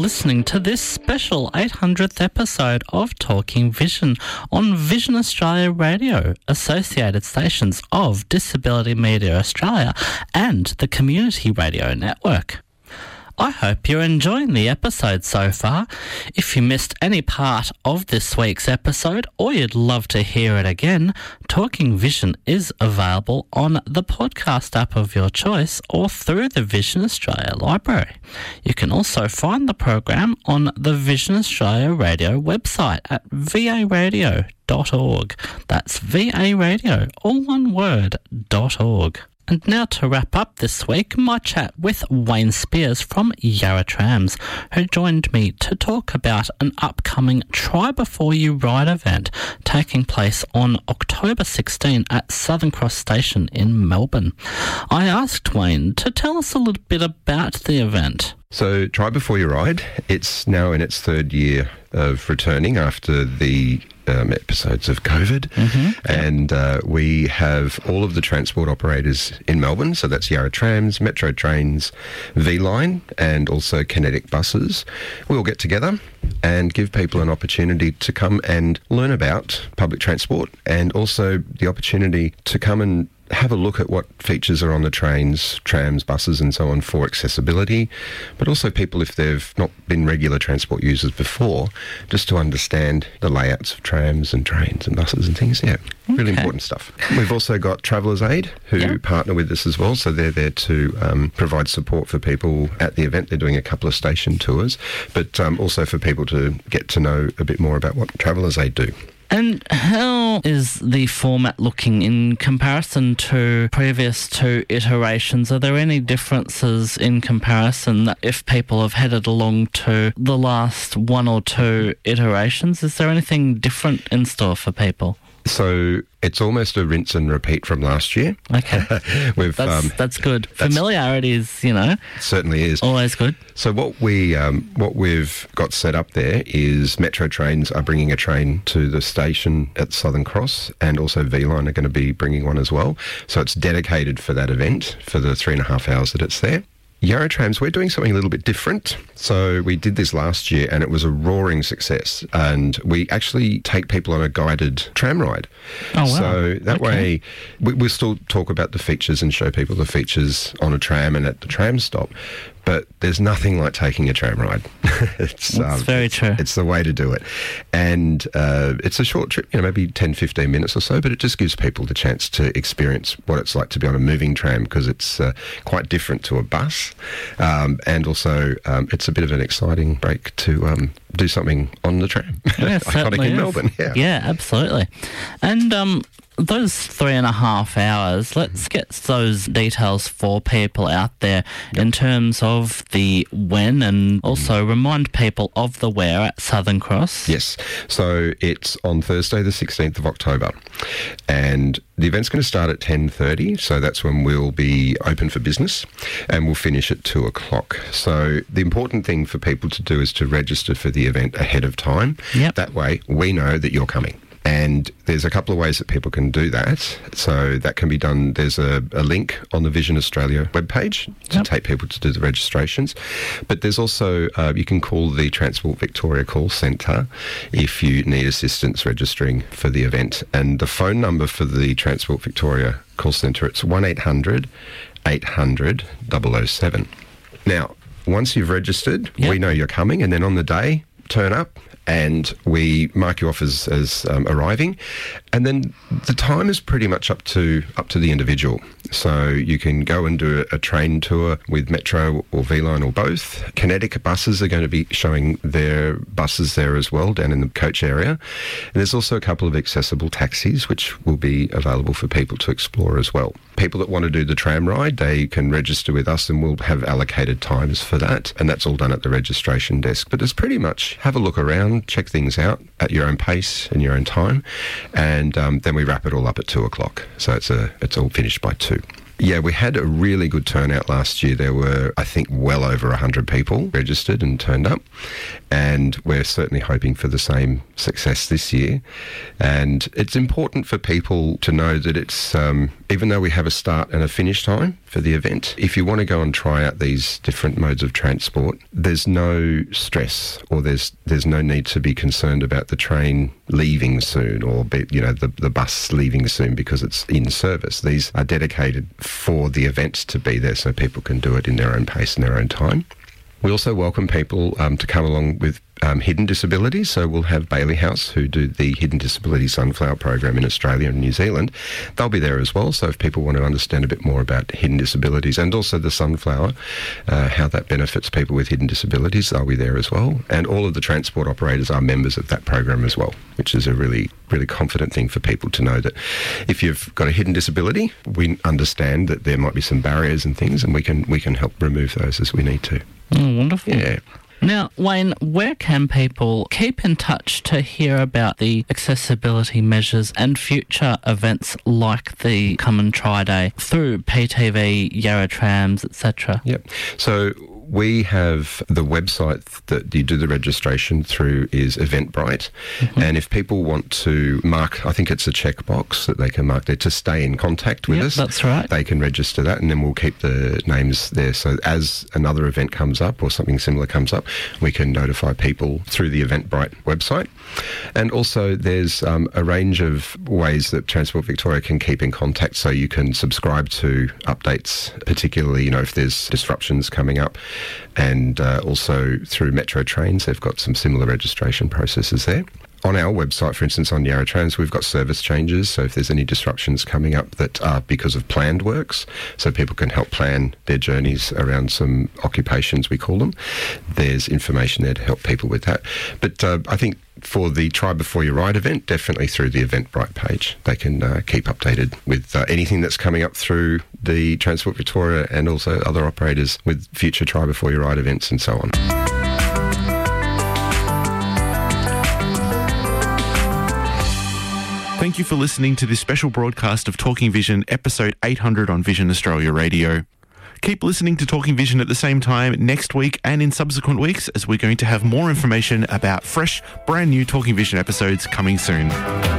listening to this special 800th episode of Talking Vision on Vision Australia Radio, associated stations of Disability Media Australia and the Community Radio Network. I hope you're enjoying the episode so far. If you missed any part of this week's episode or you'd love to hear it again, Talking Vision is available on the podcast app of your choice or through the Vision Australia Library. You can also find the program on the Vision Australia Radio website at varadio.org. That's VARadio, all one word, .org. And now to wrap up this week, my chat with Wayne Spears from Yarra Trams, who joined me to talk about an upcoming Try Before You Ride event taking place on October 16 at Southern Cross Station in Melbourne. I asked Wayne to tell us a little bit about the event. So Try Before You Ride, it's now in its third year of returning after the episodes of COVID. And we have all of the transport operators in Melbourne, so that's Yarra Trams, Metro Trains, V-Line and also Kinetic buses. We'll get together and give people an opportunity to come and learn about public transport and also the opportunity to come and have a look at what features are on the trains, trams, buses and so on for accessibility, but also people, if they've not been regular transport users before, just to understand the layouts of trams and trains and buses and things. Yeah, really important stuff. We've also got Travellers Aid who partner with us as well, so they're there to provide support for people at the event. They're doing a couple of station tours, but also for people to get to know a bit more about what Travellers Aid do. And how is the format looking in comparison to previous two iterations? Are there any differences in comparison that if people have headed along to the last one or two iterations? Is there anything different in store for people? So it's almost a rinse and repeat from last year. Okay. That's good. Familiarity is, certainly is. Always good. So what we've got set up there is Metro Trains are bringing a train to the station at Southern Cross, and also V-Line are going to be bringing one as well. So it's dedicated for that event for the 3.5 hours that it's there. Yarra Trams, we're doing something a little bit different. So we did this last year and it was a roaring success. And we actually take people on a guided tram ride. Oh, wow. So that way, we'll still talk about the features and show people the features on a tram and at the tram stop. But there's nothing like taking a tram ride. It's very true. It's the way to do it. And it's a short trip, maybe 10, 15 minutes or so, but it just gives people the chance to experience what it's like to be on a moving tram, because it's quite different to a bus. And also it's a bit of an exciting break to do something on the tram. Yeah, iconic in Melbourne. Yeah, absolutely. And those 3.5 hours, let's get those details for people out there in terms of the when, and also remind people of the where at Southern Cross. Yes. So it's on Thursday the 16th of October, and the event's going to start at 10:30, so that's when we'll be open for business, and we'll finish at 2 o'clock. So the important thing for people to do is to register for the event ahead of time. Yep. That way we know that you're coming. And there's a couple of ways that people can do that. So that can be done. There's a link on the Vision Australia webpage to take people to do the registrations. But there's also, you can call the Transport Victoria call centre if you need assistance registering for the event. And the phone number for the Transport Victoria call centre, it's 1800 800 007. Now, once you've registered, we know you're coming, and then on the day, turn up. And we mark you off as arriving, and then the time is pretty much up to the individual. So you can go and do a train tour with Metro or V-Line or both. Kinetic buses are going to be showing their buses there as well, down in the coach area. And there's also a couple of accessible taxis which will be available for people to explore as well. People that want to do the tram ride, they can register with us and we'll have allocated times for that, and that's all done at the registration desk. But it's pretty much have a look around, check things out at your own pace and your own time, and then we wrap it all up at 2 o'clock. So it's all finished by 2. Yeah, we had a really good turnout last year. There were, I think, well over 100 people registered and turned up. And we're certainly hoping for the same success this year. And it's important for people to know that it's, even though we have a start and a finish time for the event, if you want to go and try out these different modes of transport, there's no stress, or there's no need to be concerned about the train leaving soon, or the bus leaving soon because it's in service. These are dedicated for the event to be there, so people can do it in their own pace and their own time. We also welcome people to come along with hidden disabilities. So we'll have Bailey House, who do the Hidden Disability Sunflower program in Australia and New Zealand. They'll be there as well. So if people want to understand a bit more about hidden disabilities and also the sunflower, how that benefits people with hidden disabilities, they'll be there as well. And all of the transport operators are members of that program as well, which is a really, really confident thing for people to know that if you've got a hidden disability, we understand that there might be some barriers and things, and we can help remove those as we need to. Oh, wonderful. Yeah. Now, Wayne, where can people keep in touch to hear about the accessibility measures and future events like the Come and Try Day through PTV, Yarra Trams, etc.? Yep. So we have the website that you do the registration through is Eventbrite. Mm-hmm. And if people want to mark, I think it's a checkbox that they can mark there to stay in contact with us. That's right. They can register that, and then we'll keep the names there. So as another event comes up or something similar comes up, we can notify people through the Eventbrite website. And also there's a range of ways that Transport Victoria can keep in contact. So you can subscribe to updates, particularly, if there's disruptions coming up. And also through Metro Trains, they've got some similar registration processes there. On our website, for instance, on Yarra Trams, we've got service changes. So if there's any disruptions coming up that are because of planned works, so people can help plan their journeys around some occupations, we call them, there's information there to help people with that. But I think for the Try Before You Ride event, definitely through the Eventbrite page, they can keep updated with anything that's coming up through the Transport Victoria and also other operators with future Try Before You Ride events and so on. Thank you for listening to this special broadcast of Talking Vision, episode 800 on Vision Australia Radio. Keep listening to Talking Vision at the same time next week and in subsequent weeks, as we're going to have more information about fresh, brand new Talking Vision episodes coming soon.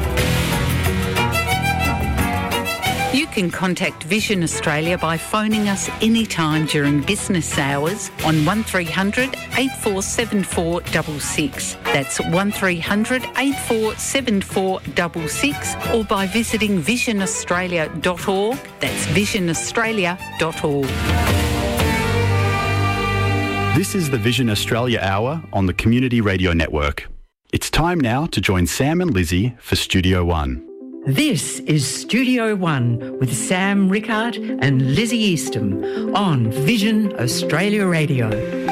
You can contact Vision Australia by phoning us anytime during business hours on 1300 847466. That's 1300 847466, or by visiting visionaustralia.org. That's visionaustralia.org. This is the Vision Australia Hour on the Community Radio Network. It's time now to join Sam and Lizzie for Studio One. This is Studio One with Sam Rickard and Lizzie Eastham on Vision Australia Radio.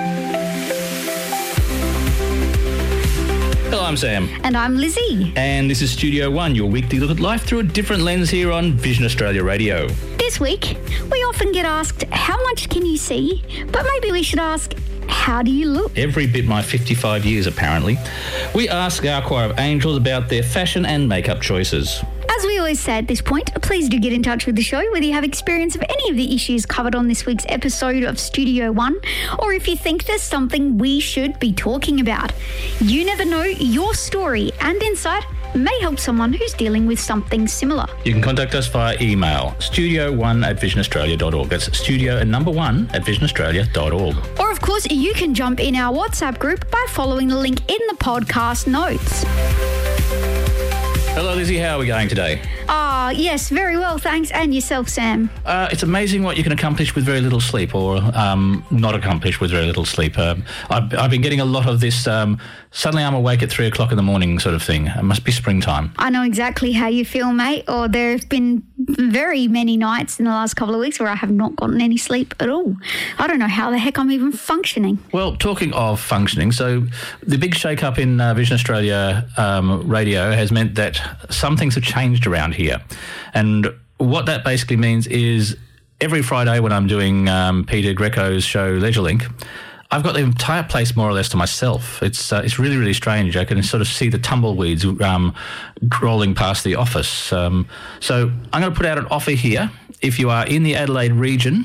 Hello, I'm Sam. And I'm Lizzie. And this is Studio One, your weekly look at life through a different lens here on Vision Australia Radio. This week, we often get asked, how much can you see? But maybe we should ask, how do you look? Every bit my 55 years, apparently. We ask our choir of angels about their fashion and makeup choices. As we always say at this point, please do get in touch with the show whether you have experience of any of the issues covered on this week's episode of Studio One, or if you think there's something we should be talking about. You never know, your story and insight may help someone who's dealing with something similar. You can contact us via email, studio1@visionaustralia.org. That's studio and number 1 at visionaustralia.org. Or of course, you can jump in our WhatsApp group by following the link in the podcast notes. Hello, Lizzie. How are we going today? Yes, very well, thanks. And yourself, Sam? It's amazing what you can accomplish with very little sleep, or not accomplish with very little sleep. I've been getting a lot of this suddenly I'm awake at 3 o'clock in the morning sort of thing. It must be springtime. I know exactly how you feel, mate. Or there have been very many nights in the last couple of weeks where I have not gotten any sleep at all. I don't know how the heck I'm even functioning. Well, talking of functioning, so the big shake-up in Vision Australia radio has meant that some things have changed around here. And what that basically means is every Friday when I'm doing Peter Greco's show Leisure Link, I've got the entire place more or less to myself. It's really, really strange. I can sort of see the tumbleweeds rolling past the office. So I'm going to put out an offer here. if you are in the Adelaide region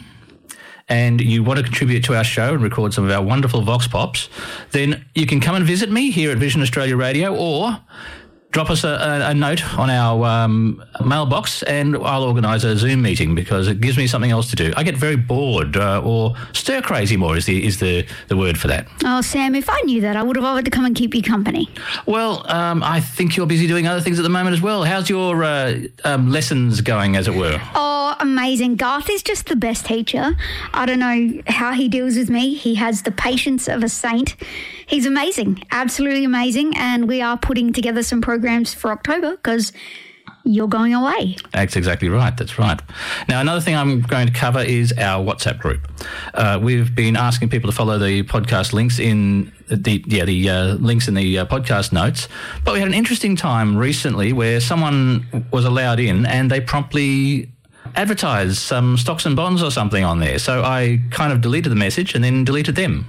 and you want to contribute to our show and record some of our wonderful Vox Pops, then you can come and visit me here at Vision Australia Radio, or drop us a note on our mailbox and I'll organise a Zoom meeting, because it gives me something else to do. I get very bored, or stir crazy more is the word for that. Oh, Sam, if I knew that, I would have offered to come and keep you company. Well, I think you're busy doing other things at the moment as well. How's your lessons going, as it were? Oh, amazing. Garth is just the best teacher. I don't know how he deals with me. He has the patience of a saint. He's amazing, absolutely amazing, and we are putting together some programs for October because you're going away. That's exactly right. That's right. Now, another thing I'm going to cover is our WhatsApp group. We've been asking people to follow the podcast links in the links in the podcast notes, but we had an interesting time recently where someone was allowed in and they promptly advertise some stocks and bonds or something on there. So I kind of deleted the message and then deleted them.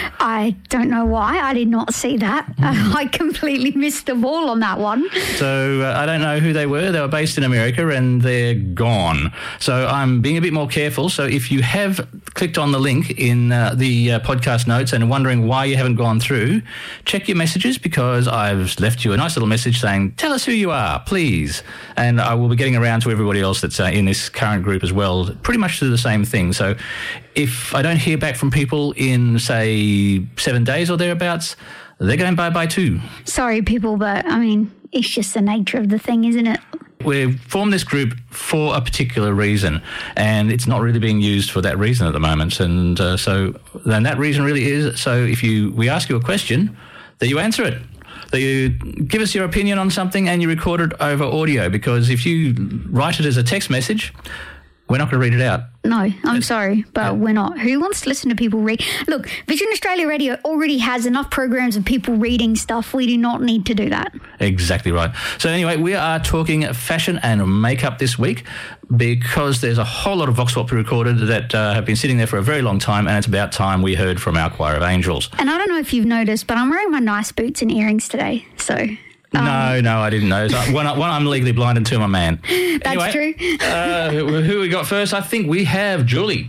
I don't know why. I did not see that. I completely missed the ball on that one. So I don't know who they were. They were based in America and they're gone. So I'm being a bit more careful. So if you have clicked on the link in the podcast notes and are wondering why you haven't gone through, check your messages, because I've left you a nice little message saying, tell us who you are, please. And I will be getting around to everybody else that's in this current group as well, pretty much do the same thing. So if I don't hear back from people in, say, 7 days or thereabouts, they're going bye-bye too. Sorry, people, but, I mean, it's just the nature of the thing, isn't it? We've formed this group for a particular reason, and it's not really being used for that reason at the moment. And so then that reason really is, so if we ask you a question, that you answer it. That you give us your opinion on something and you record it over audio, because if you write it as a text message, we're not going to read it out. No, I'm sorry, but we're not. Who wants to listen to people read? Look, Vision Australia Radio already has enough programs of people reading stuff. We do not need to do that. Exactly right. So anyway, we are talking fashion and makeup this week, because there's a whole lot of Vox Pop recorded that have been sitting there for a very long time, and it's about time we heard from our choir of angels. And I don't know if you've noticed, but I'm wearing my nice boots and earrings today, so... No, I didn't know. One, I'm legally blind and two, I'm a man. That's true. Who we got first? I think we have Julie.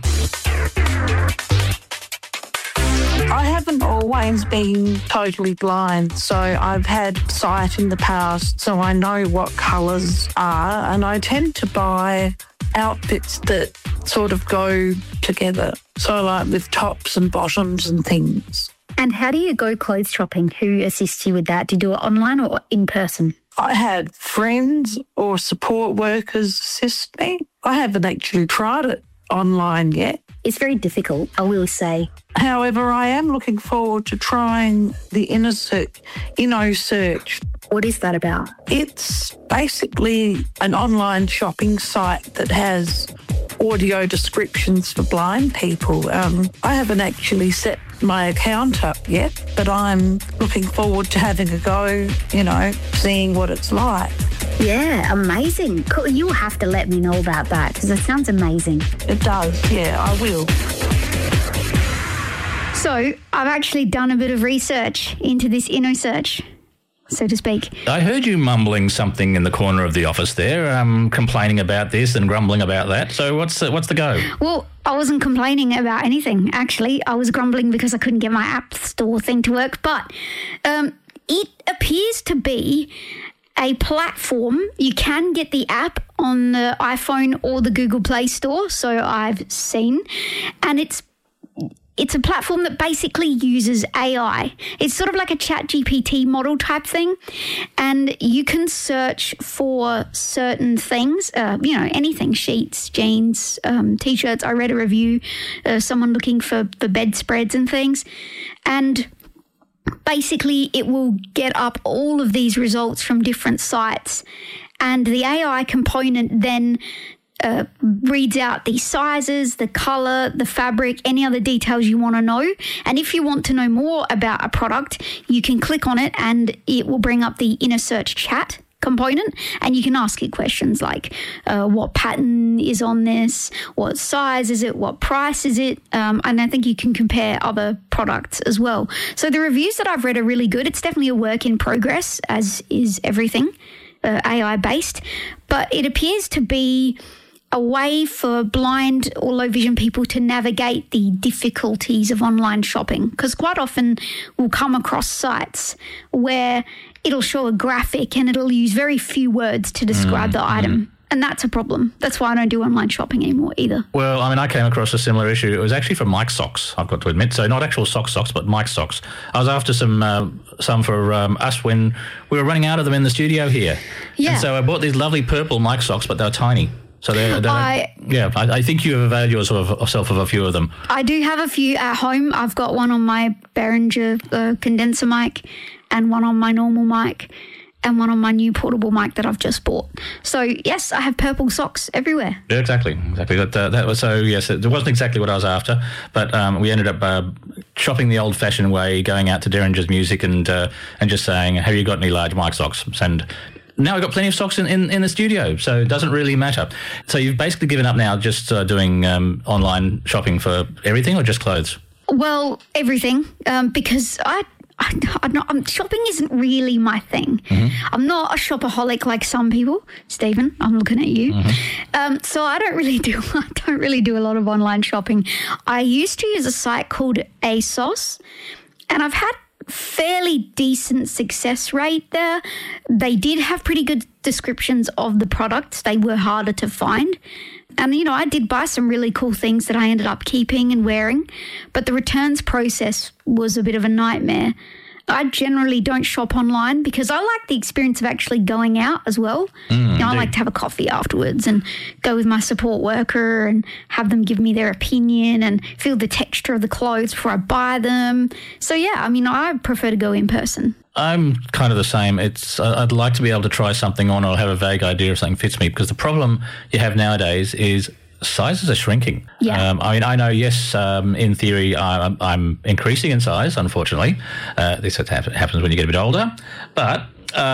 I haven't always been totally blind, so I've had sight in the past, so I know what colours are, and I tend to buy outfits that sort of go together, so like with tops and bottoms and things. And how do you go clothes shopping? Who assists you with that? Do you do it online or in person? I had friends or support workers assist me. I haven't actually tried it online yet. It's very difficult, I will say. However, I am looking forward to trying the InnoSearch. What is that about? It's basically an online shopping site that has audio descriptions for blind people. I haven't actually set my account up yet, but I'm looking forward to having a go, seeing what it's like. Yeah, amazing. Cool. You'll have to let me know about that, because it sounds amazing. It does, yeah, I will. So I've actually done a bit of research into this InnoSearch, so to speak. I heard you mumbling something in the corner of the office there, complaining about this and grumbling about that. So what's the go? Well, I wasn't complaining about anything, actually. I was grumbling because I couldn't get my App Store thing to work. But it appears to be a platform. You can get the app on the iPhone or the Google Play Store, so I've seen. And it's a platform that basically uses AI. It's sort of like a ChatGPT model type thing. And you can search for certain things, anything, sheets, jeans, T-shirts. I read a review, someone looking for bedspreads and things. And basically it will get up all of these results from different sites. And the AI component then reads out the sizes, the colour, the fabric, any other details you want to know. And if you want to know more about a product, you can click on it and it will bring up the InnoSearch chat component, and you can ask it questions like what pattern is on this, what size is it, what price is it, and I think you can compare other products as well. So the reviews that I've read are really good. It's definitely a work in progress, as is everything AI based, but it appears to be a way for blind or low vision people to navigate the difficulties of online shopping, because quite often we'll come across sites where it'll show a graphic and it'll use very few words to describe the item. And that's a problem. That's why I don't do online shopping anymore either. Well, I mean, I came across a similar issue. It was actually for Mike socks, I've got to admit. So not actual socks, but Mike socks. I was after some for us when we were running out of them in the studio here. Yeah. And so I bought these lovely purple Mike socks, but they're tiny. So I think you have availed yourself of a few of them. I do have a few at home. I've got one on my Behringer condenser mic and one on my normal mic and one on my new portable mic that I've just bought. So, yes, I have purple socks everywhere. Yeah, exactly. That was so, yes, it wasn't exactly what I was after, but we ended up shopping the old-fashioned way, going out to Derringer's Music and just saying, have you got any large mic socks? And now we've got plenty of socks in the studio, so it doesn't really matter. So you've basically given up now just doing online shopping for everything or just clothes? Well, everything, because shopping isn't really my thing. I'm not a shopaholic like some people. Stephen, I'm looking at you. So I don't really do a lot of online shopping. I used to use a site called ASOS, and I've had fairly decent success rate there. They did have pretty good descriptions of the products. They were harder to find. And, I did buy some really cool things that I ended up keeping and wearing, but the returns process was a bit of a nightmare. I generally don't shop online because I like the experience of actually going out as well. I like to have a coffee afterwards and go with my support worker and have them give me their opinion and feel the texture of the clothes before I buy them. So, I prefer to go in person. I'm kind of the same. I'd like to be able to try something on or have a vague idea if something fits me, because the problem you have nowadays is sizes are shrinking. Yeah. I know, yes, in theory, I'm increasing in size, unfortunately. This happens when you get a bit older. But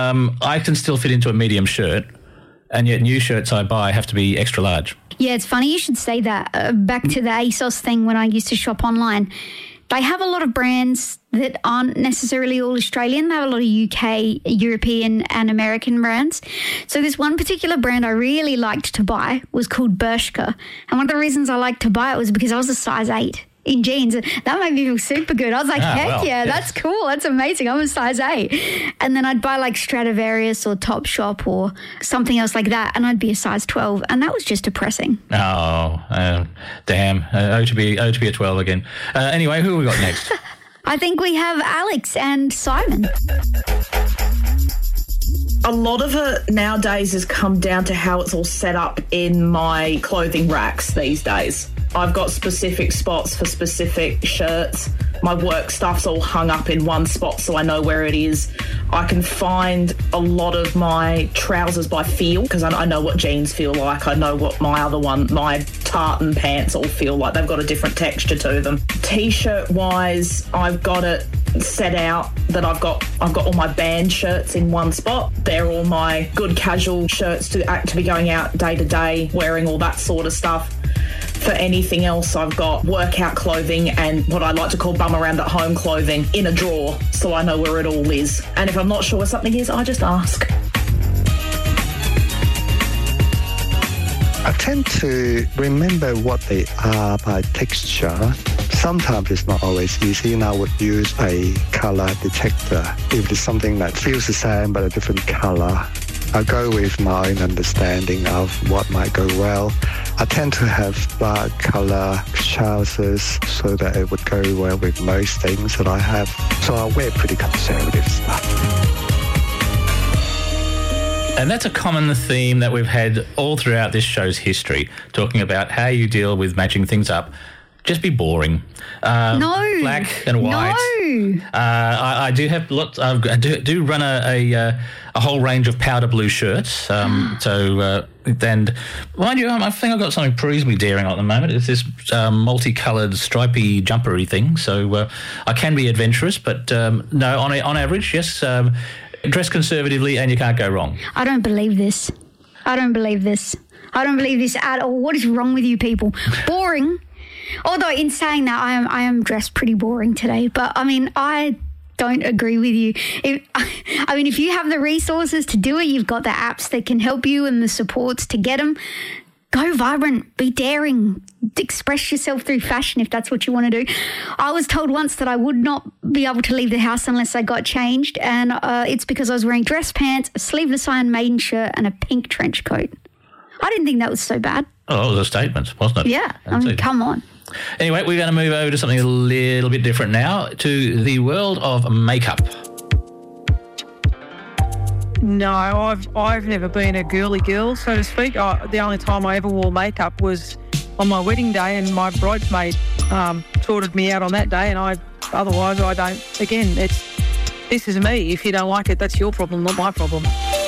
I can still fit into a medium shirt, and yet new shirts I buy have to be extra large. Yeah, it's funny you should say that. Back to the ASOS thing when I used to shop online. They have a lot of brands that aren't necessarily all Australian. They have a lot of UK, European and American brands. So this one particular brand I really liked to buy was called Bershka. And one of the reasons I liked to buy it was because I was a size 8 in jeans. That made me feel super good. I was like, that's cool. That's amazing. I'm a size 8. And then I'd buy like Stradivarius or Topshop or something else like that, and I'd be a size 12. And that was just depressing. Oh, damn. To be a 12 again. Anyway, who have we got next? I think we have Alex and Simon. A lot of it nowadays has come down to how it's all set up in my clothing racks these days. I've got specific spots for specific shirts. My work stuff's all hung up in one spot so I know where it is. I can find a lot of my trousers by feel because I know what jeans feel like. I know what my tartan pants all feel like. They've got a different texture to them. T-shirt wise, I've got it set out that I've got all my band shirts in one spot. They're all my good casual shirts to be going out day to day, wearing all that sort of stuff. For anything else, I've got workout clothing and what I like to call bum around at home clothing in a drawer so I know where it all is. And if I'm not sure where something is, I just ask. I tend to remember what they are by texture. Sometimes it's not always easy, and I would use a color detector. If it's something that feels the same but a different color, I go with my own understanding of what might go well. I tend to have dark color trousers so that it would go well with most things that I have. So I wear pretty conservative stuff. And that's a common theme that we've had all throughout this show's history, talking about how you deal with matching things up. Just be boring. No. Black and white. No. I do have lots. I do run a whole range of powder blue shirts. And mind you, I think I've got something reasonably daring at the moment. It's this multicoloured stripy jumpery thing. So I can be adventurous, but no, on average, yes. Dress conservatively and you can't go wrong. I don't believe this. I don't believe this at all. What is wrong with you people? Boring. Although in saying that, I am dressed pretty boring today. But, I don't agree with you. If you have the resources to do it, you've got the apps that can help you and the supports to get them, Go vibrant, be daring, express yourself through fashion if that's what you want to do. I was told once that I would not be able to leave the house unless I got changed, and it's because I was wearing dress pants, a sleeveless Iron Maiden shirt and a pink trench coat. I didn't think that was so bad. Oh, it was a statement, wasn't it? Yeah, I mean, come on. Anyway, we're going to move over to something a little bit different now, to the world of makeup. No, I've never been a girly girl, so to speak. The only time I ever wore makeup was on my wedding day, and my bridesmaid sorted me out on that day, and otherwise I don't. Again, this is me. If you don't like it, that's your problem, not my problem.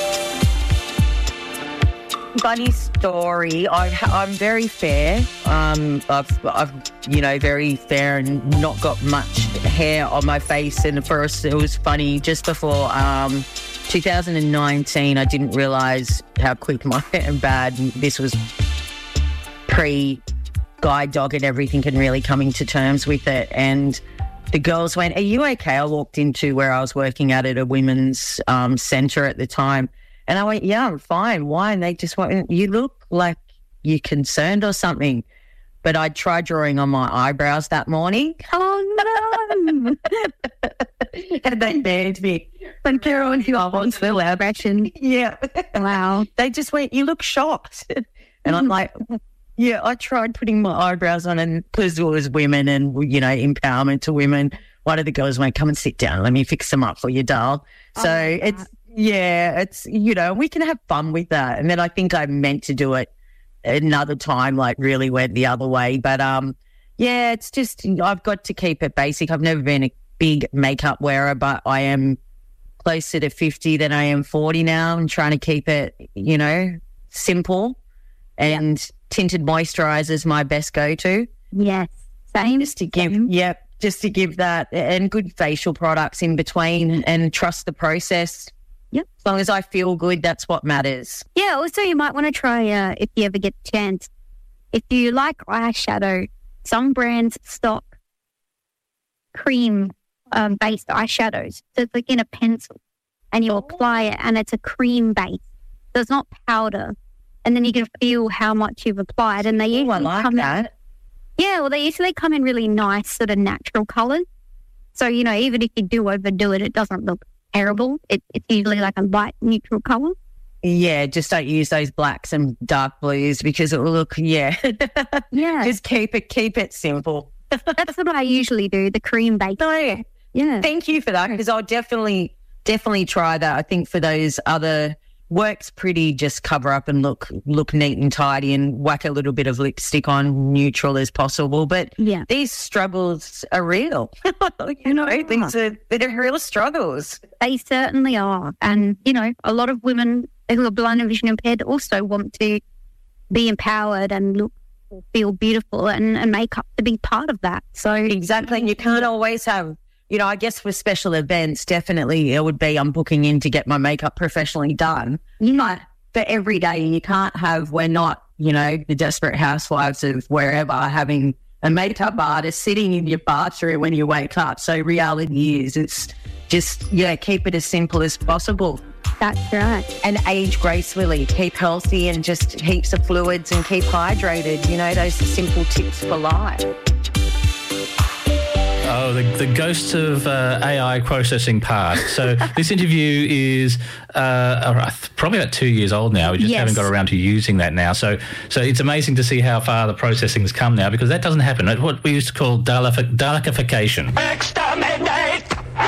Funny story. I'm very fair. I've very fair and not got much hair on my face. And first, it was funny. Just before 2019, I didn't realise how quick my hair and bad. This was pre-guide dog and everything, and really coming to terms with it. And the girls went, "Are you okay?" I walked into where I was working at a women's centre at the time. And I went, "Yeah, I'm fine. Why?" And they just went, "You look like you're concerned or something." But I tried drawing on my eyebrows that morning. Oh, no. And they banned me. But Carol, you are on full action. Yeah. Wow. They just went, "You look shocked." And I'm like, yeah, I tried putting my eyebrows on, and because it was women and, empowerment to women, one of the girls went, "Come and sit down. Let me fix them up for you, doll." So it's, we can have fun with that. And then I think I meant to do it another time, like really went the other way. But, it's just, I've got to keep it basic. I've never been a big makeup wearer, but I am closer to 50 than I am 40 now. I'm trying to keep it, simple. And tinted moisturiser is my best go-to. Yes, same. Just to give that, and good facial products in between, and trust the process. Yep. As long as I feel good, that's what matters. Yeah, also you might want to try, if you ever get the chance, if you like eyeshadow, some brands stock cream-based eyeshadows. So it's like in a pencil, and you apply it, and it's a cream base. So it's not powder. And then you can feel how much you've applied. And they usually they usually come in really nice sort of natural colours. So, even if you do overdo it, it doesn't look terrible. It's usually like a light neutral colour. Yeah, just don't use those blacks and dark blues because it will look, Yeah. Just keep it simple. That's what I usually do, the cream base. Oh, yeah. Thank you for that, because I'll definitely try that. I think for those other works pretty, just cover up and look neat and tidy and whack a little bit of lipstick on, neutral as possible. But these struggles are real. They're real struggles. They certainly are. And, a lot of women who are blind and vision impaired also want to be empowered and look or feel beautiful, and makeup to be part of that. So exactly. And you can't always have, I guess for special events, definitely it would be I'm booking in to get my makeup professionally done. But for every day, you can't have, we're not, the Desperate Housewives of wherever, having a makeup artist sitting in your bathroom when you wake up. So reality is, it's just, keep it as simple as possible. That's right. And age gracefully, keep healthy and just heaps of fluids and keep hydrated. Those are simple tips for life. Oh, the ghosts of AI processing past. So this interview is probably about 2 years old now. We just haven't got around to using that now. So it's amazing to see how far the processing's come now, because that doesn't happen. It's what we used to call Dalecification. Dalecification,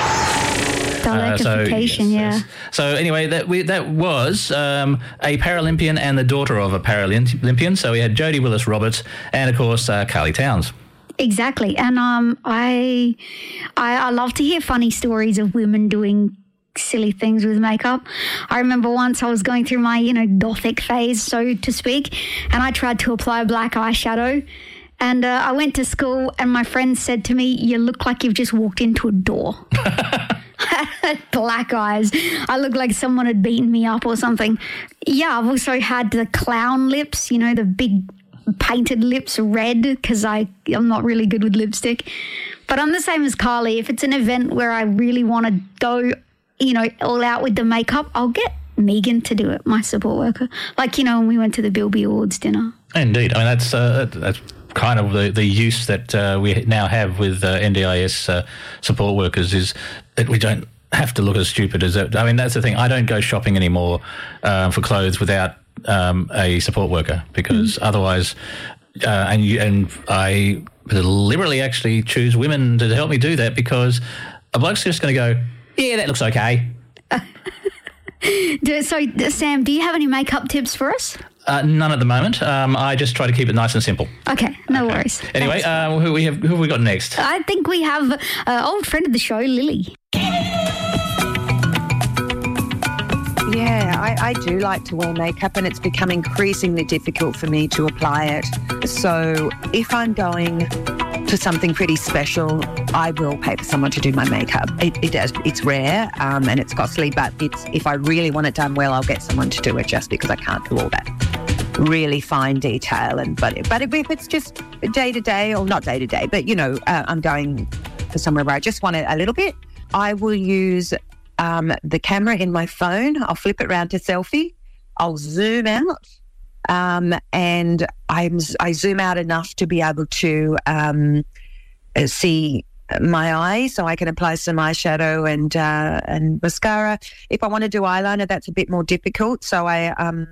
So anyway, that was a Paralympian and the daughter of a Paralympian. So we had Jodie Willis-Roberts and, of course, Carly Towns. Exactly. And I love to hear funny stories of women doing silly things with makeup. I remember once I was going through my, gothic phase, so to speak, and I tried to apply black eyeshadow. And I went to school and my friend said to me, "You look like you've just walked into a door." I had black eyes. I looked like someone had beaten me up or something. Yeah, I've also had the clown lips, the big painted lips red, because I'm not really good with lipstick. But I'm the same as Carly. If it's an event where I really want to go, all out with the makeup, I'll get Megan to do it, my support worker. Like, when we went to the Bilby Awards dinner. Indeed. I mean, that's kind of the use that we now have with NDIS support workers, is that we don't have to look as stupid as that. I mean, that's the thing. I don't go shopping anymore for clothes without a support worker, because otherwise, and I deliberately actually choose women to help me do that, because a bloke's just going to go, yeah, that looks okay. So, Sam, do you have any makeup tips for us? None at the moment. I just try to keep it nice and simple. Okay, no worries. Anyway, who have we got next? I think we have an old friend of the show, Lily. Yeah, I do like to wear makeup, and it's become increasingly difficult for me to apply it. So if I'm going to something pretty special, I will pay for someone to do my makeup. It's rare and it's costly, but if I really want it done well, I'll get someone to do it, just because I can't do all that really fine detail. But if it's just day to day, or not day to day, but I'm going for somewhere where I just want it a little bit, I will use the camera in my phone. I'll flip it around to selfie. I'll zoom out. And I zoom out enough to be able to see my eyes, so I can apply some eyeshadow and mascara. If I want to do eyeliner, that's a bit more difficult. So I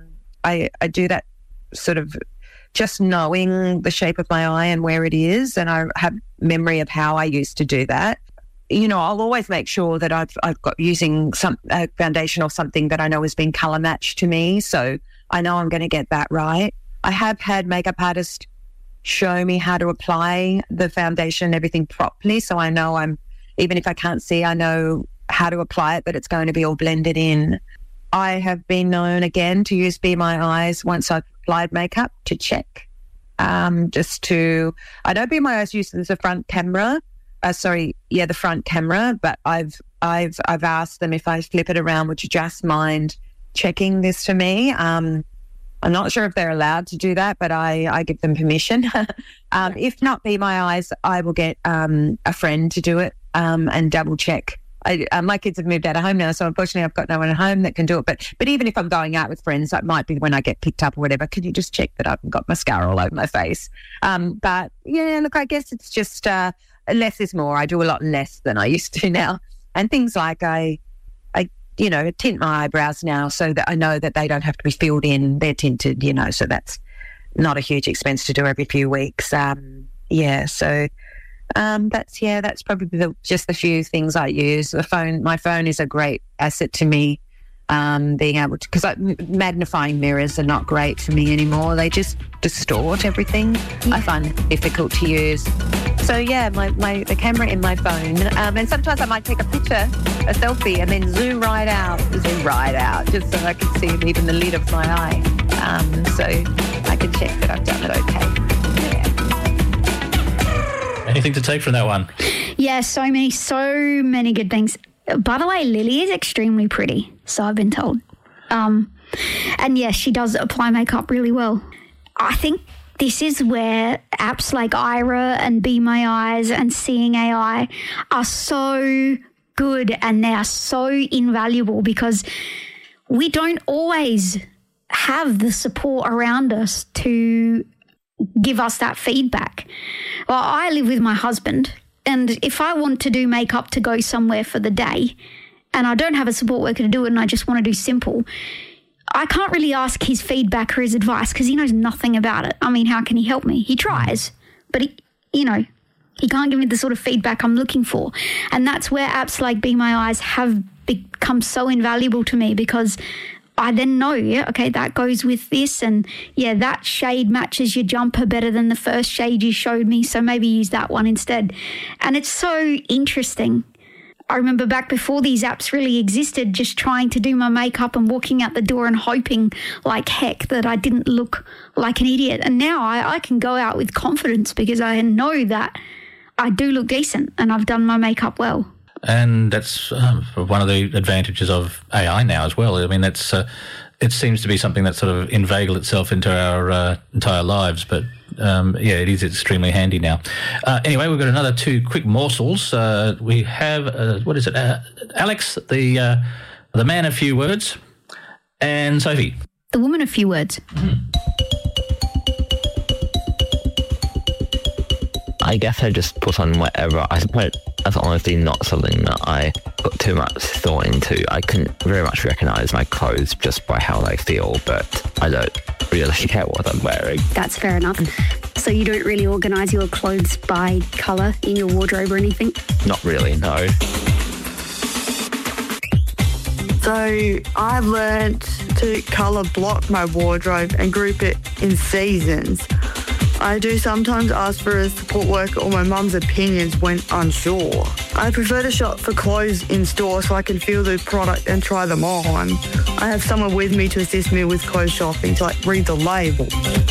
do that sort of just knowing the shape of my eye and where it is, and I have memory of how I used to do that. I'll always make sure that I've got using some foundation or something that I know has been colour matched to me, so I know I'm going to get that right. I have had makeup artists show me how to apply the foundation and everything properly, so I know even if I can't see, I know how to apply it, that it's going to be all blended in. I have been known again to use Be My Eyes once I've applied makeup to check. I know Be My Eyes uses the front camera. The front camera, but I've asked them, if I flip it around, would you just mind checking this for me? I'm not sure if they're allowed to do that, but I give them permission. If not Be My Eyes, I will get a friend to do it and double check. My kids have moved out of home now, so unfortunately I've got no one at home that can do it. But even if I'm going out with friends, that might be when I get picked up or whatever. Can you just check that I haven't got mascara all over my face? But yeah, look, I guess it's just less is more. I do a lot less than I used to now. And things like I tint my eyebrows now, so that I know that they don't have to be filled in. They're tinted, so that's not a huge expense to do every few weeks. That's probably just the few things I use. My phone is a great asset to me. Being able to, because magnifying mirrors are not great for me anymore. They just distort everything. I find it difficult to use. So yeah, the camera in my phone, and sometimes I might take a picture, a selfie, and then zoom right out, just so I can see even the lid of my eye, so I can check that I've done it okay. Yeah. Anything to take from that one? Yeah, so many good things. By the way, Lily is extremely pretty, so I've been told. And yes, she does apply makeup really well. I think this is where apps like Aira and Be My Eyes and Seeing AI are so good, and they are so invaluable, because we don't always have the support around us to give us that feedback. Well, I live with my husband, and if I want to do makeup to go somewhere for the day and I don't have a support worker to do it and I just want to do simple, I can't really ask his feedback or his advice, because he knows nothing about it. I mean, how can he help me? He tries, but he can't give me the sort of feedback I'm looking for. And that's where apps like Be My Eyes have become so invaluable to me, because I then know, okay, that goes with this, and that shade matches your jumper better than the first shade you showed me, so maybe use that one instead. And it's so interesting. I remember back before these apps really existed, just trying to do my makeup and walking out the door and hoping like heck that I didn't look like an idiot. And now I can go out with confidence, because I know that I do look decent and I've done my makeup well. And that's one of the advantages of AI now as well. I mean, it seems to be something that sort of inveigled itself into our entire lives, but it is extremely handy now. Anyway, we've got another two quick morsels. We have, Alex, the man of few words. And Sophie? The Woman of Few Words. I guess I just put on whatever. I suppose that's honestly not something that I put too much thought into. I can very much recognise my clothes just by how they feel, but I don't really care what I'm wearing. That's fair enough. So you don't really organise your clothes by colour in your wardrobe or anything? Not really, no. So I've learnt to colour block my wardrobe and group it in seasons. I do sometimes ask for a support worker or my mum's opinions when unsure. I prefer to shop for clothes in store so I can feel the product and try them on. I have someone with me to assist me with clothes shopping to read the label.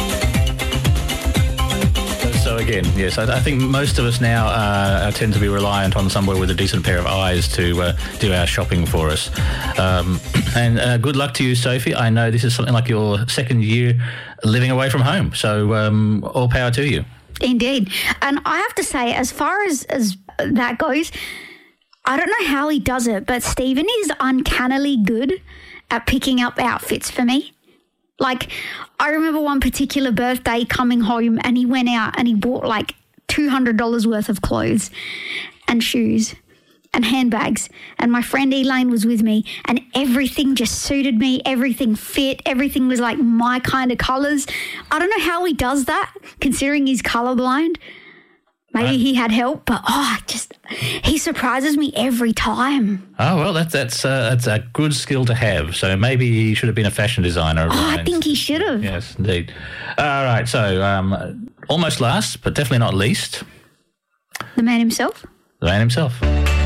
So again, yes, I think most of us now tend to be reliant on somewhere with a decent pair of eyes to do our shopping for us. And good luck to you, Sophie. I know this is something like your second year living away from home, so all power to you. Indeed. And I have to say, as far as that goes, I don't know how he does it, but Stephen is uncannily good at picking up outfits for me. Like, I remember one particular birthday coming home and he went out and he bought like $200 worth of clothes and shoes and handbags. And my friend Elaine was with me and everything just suited me. Everything fit. Everything was like my kind of colours. I don't know how he does that, considering he's colourblind. Maybe he had help, but he surprises me every time. Oh, well, that's a good skill to have. So maybe he should have been a fashion designer. I think he should have. Yes, indeed. All right, so almost last, but definitely not least. The man himself? The man himself.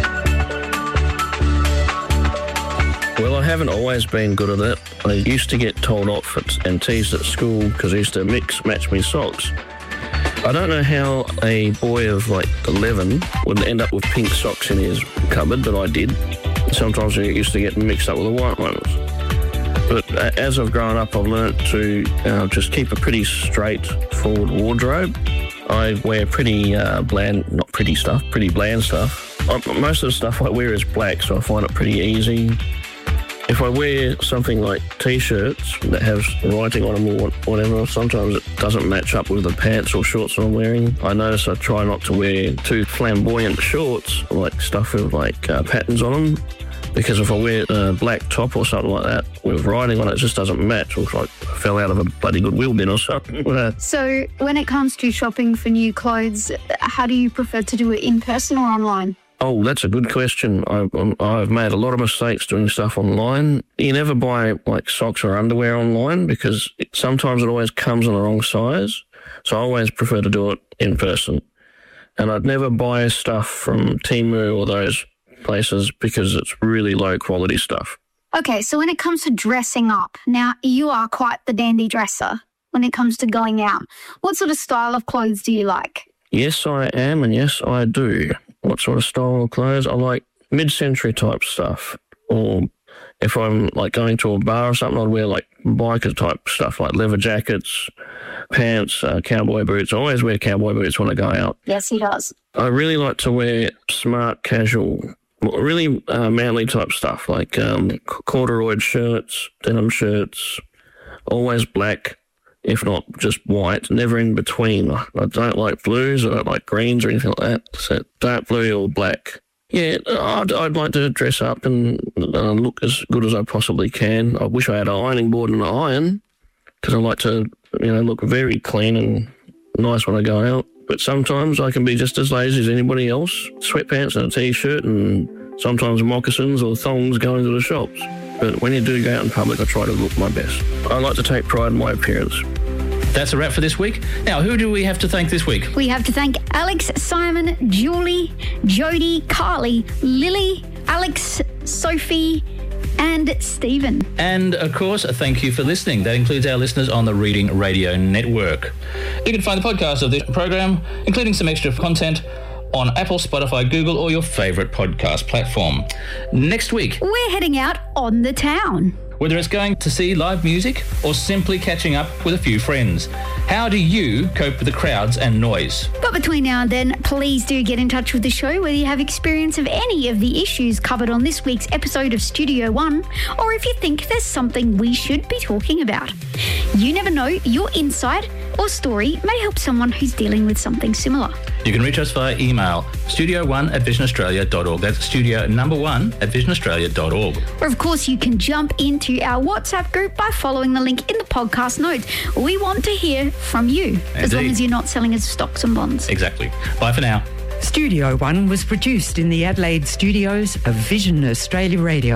Well, I haven't always been good at it. I used to get told off and teased at school because I used to match me socks. I don't know how a boy of 11 would end up with pink socks in his cupboard, but I did. Sometimes I used to get mixed up with the white ones. But as I've grown up, I've learnt to just keep a pretty straightforward wardrobe. I wear pretty bland stuff. Most of the stuff I wear is black, so I find it pretty easy. If I wear something like T-shirts that have writing on them or whatever, sometimes it doesn't match up with the pants or shorts that I'm wearing. I notice I try not to wear too flamboyant shorts, like stuff with patterns on them, because if I wear a black top or something like that with writing on it, it just doesn't match. It looks like I fell out of a bloody Goodwill bin or something. So when it comes to shopping for new clothes, how do you prefer to do it, in person or online? Oh, that's a good question. I've made a lot of mistakes doing stuff online. You never buy socks or underwear online because sometimes it always comes in the wrong size. So I always prefer to do it in person. And I'd never buy stuff from Temu or those places because it's really low quality stuff. Okay, so when it comes to dressing up, now you are quite the dandy dresser when it comes to going out. What sort of style of clothes do you like? Yes, I am, and yes, I do. What sort of style of clothes? I like mid-century type stuff. Or if I'm going to a bar or something, I'd wear biker type stuff, like leather jackets, pants, cowboy boots. I always wear cowboy boots when I go out. Yes, he does. I really like to wear smart, casual, really manly type stuff, like corduroy shirts, denim shirts, always black. If not just white, never in between. I don't like blues, I don't like greens or anything like that. So dark blue or black. Yeah, I'd like to dress up and look as good as I possibly can. I wish I had an ironing board and an iron because I like to, look very clean and nice when I go out. But sometimes I can be just as lazy as anybody else. Sweatpants and a T-shirt and sometimes moccasins or thongs going to the shops. But when you do go out in public, I try to look my best. I like to take pride in my appearance. That's a wrap for this week. Now, who do we have to thank this week? We have to thank Alex, Simon, Julie, Jody, Carly, Lily, Alex, Sophie, and Stephen. And, of course, a thank you for listening. That includes our listeners on the Reading Radio Network. You can find the podcast of this program, including some extra content, on Apple, Spotify, Google, or your favourite podcast platform. Next week, We're heading out on the town. whether it's going to see live music or simply catching up with a few friends, how do you cope with the crowds and noise? But between now and then, please do get in touch with the show whether you have experience of any of the issues covered on this week's episode of Studio One, or if you think there's something we should be talking about. You never know, your insight or story may help someone who's dealing with something similar. You can reach us via email, studio1@visionaustralia.org. That's studio number 1@visionaustralia.org. Or of course, you can jump into our WhatsApp group by following the link in the podcast notes. We want to hear from you, as long Indeed. as you're not selling us stocks and bonds. Exactly. Bye for now. Studio One was produced in the Adelaide studios of Vision Australia Radio.